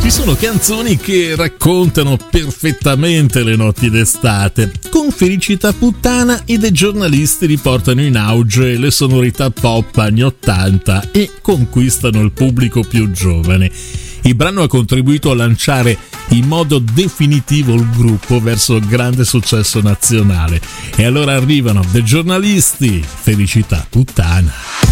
Ci sono canzoni che raccontano perfettamente le notti d'estate. Con Felicità Puttana i The Giornalisti riportano in auge le sonorità pop anni 80 e conquistano il pubblico più giovane. Il brano ha contribuito a lanciare in modo definitivo il gruppo verso il grande successo nazionale. E allora arrivano The Giornalisti, Felicità Puttana.